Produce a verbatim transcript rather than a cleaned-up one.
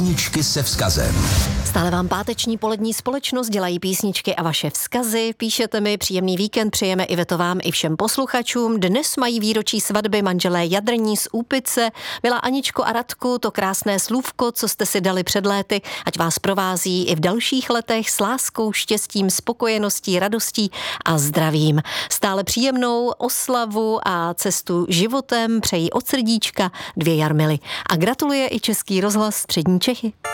Písničky se vzkazem. Stále vám páteční polední společnost dělají písničky a vaše vzkazy. Píšete mi, příjemný víkend přejeme Iveto vám i všem posluchačům. Dnes mají výročí svatby manželé Jadrní z Úpice. Milá Aničko a Radku, to krásné slůvko, co jste si dali před léty, ať vás provází i v dalších letech s láskou, štěstím, spokojeností, radostí a zdravím. Stále příjemnou oslavu a cestu životem přejí od srdíčka dvě Jarmily. A gratuluje i Český rozhlas Střední Čechy.